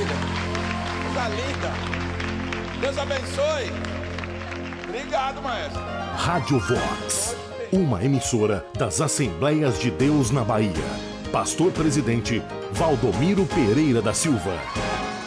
maravilha. Coisa linda. Deus abençoe. Obrigado, maestro. Rádio Vox, uma emissora das Assembleias de Deus na Bahia. Pastor Presidente Valdomiro Pereira da Silva.